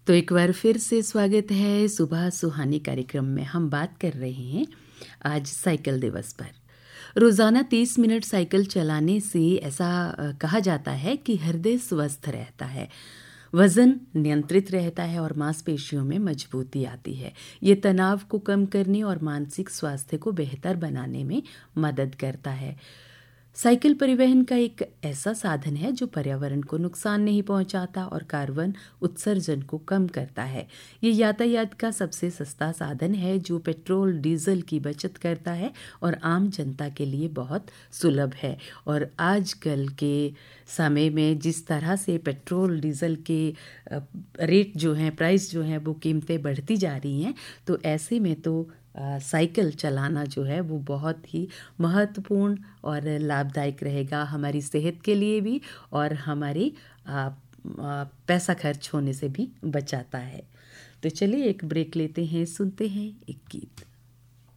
तो एक बार फिर से स्वागत है सुबह सुहानी कार्यक्रम में। हम बात कर रहे हैं आज साइकिल दिवस पर। रोज़ाना 30 मिनट साइकिल चलाने से ऐसा कहा जाता है कि हृदय स्वस्थ रहता है, वज़न नियंत्रित रहता है और मांसपेशियों में मजबूती आती है। ये तनाव को कम करने और मानसिक स्वास्थ्य को बेहतर बनाने में मदद करता है। साइकिल परिवहन का एक ऐसा साधन है जो पर्यावरण को नुकसान नहीं पहुंचाता और कार्बन उत्सर्जन को कम करता है। ये यातायात का सबसे सस्ता साधन है जो पेट्रोल डीजल की बचत करता है और आम जनता के लिए बहुत सुलभ है। और आजकल के समय में जिस तरह से पेट्रोल डीजल के रेट जो हैं, प्राइस जो हैं, वो कीमतें बढ़ती जा रही हैं, तो ऐसे में तो साइकिल चलाना जो है वो बहुत ही महत्वपूर्ण और लाभदायक रहेगा हमारी सेहत के लिए भी, और हमारे पैसा खर्च होने से भी बचाता है। तो चलिए एक ब्रेक लेते हैं, सुनते हैं एक गीत।